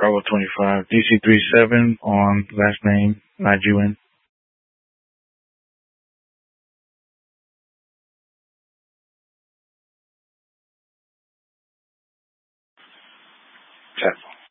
Bravo 25, DC37 on last name, IGN. Tap.